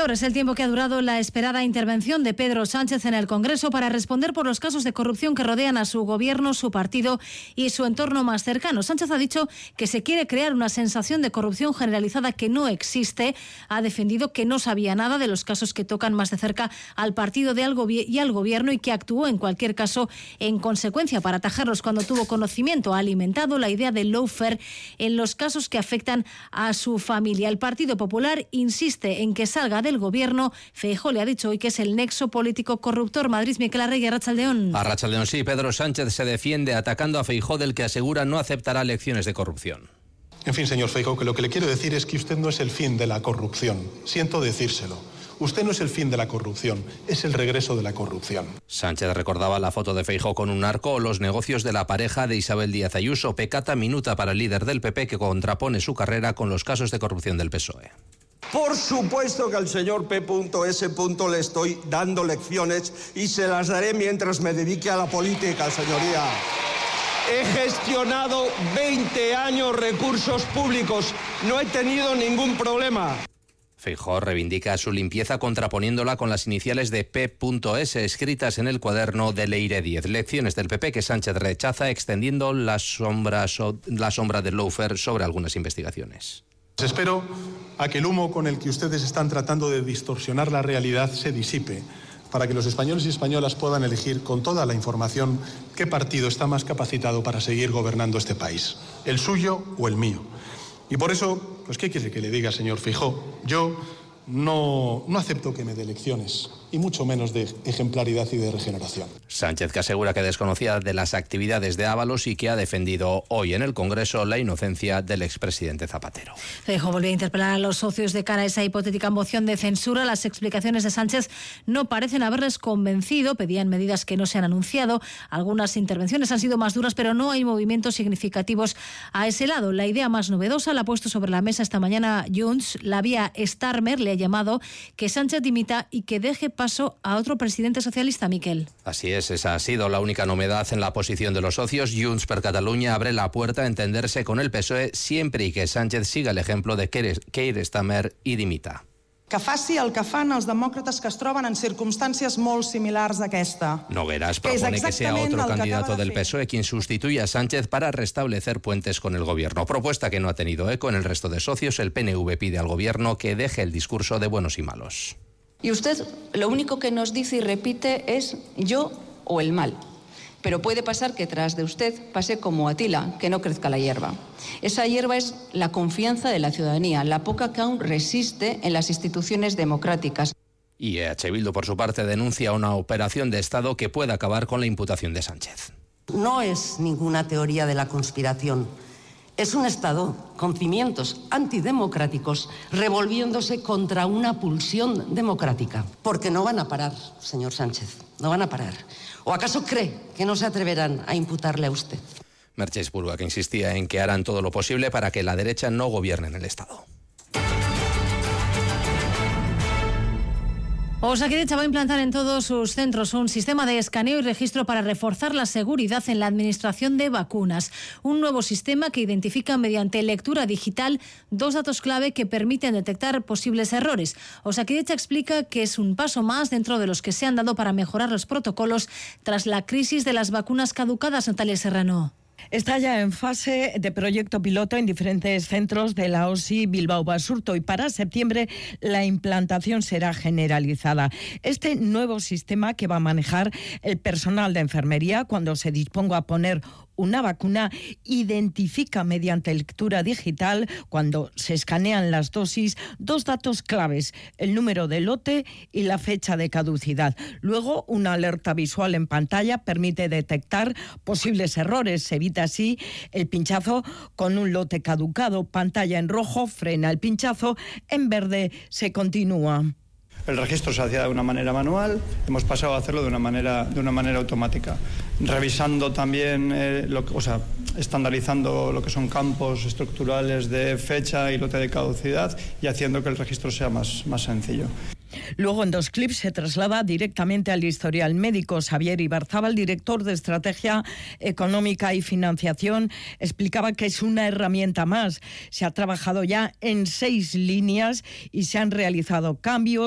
Peor es el tiempo que ha durado la esperada intervención de Pedro Sánchez en el Congreso para responder por los casos de corrupción que rodean a su gobierno, su partido y su entorno más cercano. Sánchez ha dicho que se quiere crear una sensación de corrupción generalizada que no existe. Ha defendido que no sabía nada de los casos que tocan más de cerca al partido y al gobierno y que actuó en cualquier caso en consecuencia para atajarlos cuando tuvo conocimiento. Ha alimentado la idea de lawfare en los casos que afectan a su familia. El Partido Popular insiste en que salga del gobierno. Feijóo le ha dicho hoy que es el nexo político corruptor. Madrid, Miquel Arregui, Arratsaldeón. Arratsaldeón, sí. Pedro Sánchez se defiende atacando a Feijóo, del que asegura no aceptará lecciones de corrupción. En fin, señor Feijóo, que lo que le quiero decir es que usted no es el fin de la corrupción. Siento decírselo. Usted no es el fin de la corrupción, es el regreso de la corrupción. Sánchez recordaba la foto de Feijóo con un narco o los negocios de la pareja de Isabel Díaz Ayuso. Pecata minuta para el líder del PP, que contrapone su carrera con los casos de corrupción del PSOE. Por supuesto que al señor P.S. le estoy dando lecciones y se las daré mientras me dedique a la política, señoría. He gestionado 20 años recursos públicos, no he tenido ningún problema. Feijóo reivindica su limpieza contraponiéndola con las iniciales de P.S. escritas en el cuaderno de Leire 10. Lecciones del PP que Sánchez rechaza, extendiendo la sombra del lawfare sobre algunas investigaciones. Espero a que el humo con el que ustedes están tratando de distorsionar la realidad se disipe, para que los españoles y españolas puedan elegir con toda la información qué partido está más capacitado para seguir gobernando este país, el suyo o el mío. Y por eso, pues ¿qué quiere que le diga, señor Feijóo? Yo no acepto que me dé lecciones, y mucho menos de ejemplaridad y de regeneración. Sánchez, que asegura que desconocía de las actividades de Ábalos y que ha defendido hoy en el Congreso la inocencia del expresidente Zapatero. Feijóo volvió a interpelar a los socios de cara a esa hipotética moción de censura. Las explicaciones de Sánchez no parecen haberles convencido. Pedían medidas que no se han anunciado. Algunas intervenciones han sido más duras, pero no hay movimientos significativos a ese lado. La idea más novedosa la ha puesto sobre la mesa esta mañana Junts. La vía Starmer le ha llamado que Sánchez dimita y que deje paso a otro presidente socialista, Miquel. Así es, esa ha sido la única novedad en la posición de los socios. Junts per Catalunya abre la puerta a entenderse con el PSOE siempre y que Sánchez siga el ejemplo de Keir Starmer y dimita. Que faci el que fan els demòcrates que es troben en circumstàncies molt similars d'aquesta. Nogueras propone que sea otro candidato del PSOE quien sustituya a Sánchez para restablecer puentes con el gobierno. Propuesta que no ha tenido eco en el resto de socios. El PNV pide al gobierno que deje el discurso de buenos y malos. Y usted lo único que nos dice y repite es yo o el mal. Pero puede pasar que tras de usted pase como Atila, que no crezca la hierba. Esa hierba es la confianza de la ciudadanía, la poca que aún resiste en las instituciones democráticas. Y EH Bildu, por su parte, denuncia una operación de Estado que puede acabar con la imputación de Sánchez. No es ninguna teoría de la conspiración. Es un Estado con cimientos antidemocráticos revolviéndose contra una pulsión democrática. Porque no van a parar, señor Sánchez, no van a parar. ¿O acaso cree que no se atreverán a imputarle a usted? Merche Espurua, que insistía en que harán todo lo posible para que la derecha no gobierne en el Estado. Osakidetza va a implantar en todos sus centros un sistema de escaneo y registro para reforzar la seguridad en la administración de vacunas. Un nuevo sistema que identifica mediante lectura digital 2 datos clave que permiten detectar posibles errores. Osakidetza explica que es un paso más dentro de los que se han dado para mejorar los protocolos tras la crisis de las vacunas caducadas. Natalia Serrano. Está ya en fase de proyecto piloto en diferentes centros de la OSI Bilbao Basurto y para septiembre la implantación será generalizada. Este nuevo sistema que va a manejar el personal de enfermería cuando se disponga a poner una vacuna identifica mediante lectura digital, cuando se escanean las dosis, 2 datos claves: el número de lote y la fecha de caducidad. Luego, una alerta visual en pantalla permite detectar posibles errores. Se evita así el pinchazo con un lote caducado. Pantalla en rojo frena el pinchazo, en verde se continúa. El registro se hacía de una manera manual, hemos pasado a hacerlo de una manera automática, revisando también, estandarizando lo que son campos estructurales de fecha y lote de caducidad y haciendo que el registro sea más sencillo. Luego, en 2 clips, se traslada directamente al historial médico. Xavier Ibarzábal, director de Estrategia Económica y Financiación, explicaba que es una herramienta más. Se ha trabajado ya en 6 líneas y se han realizado cambios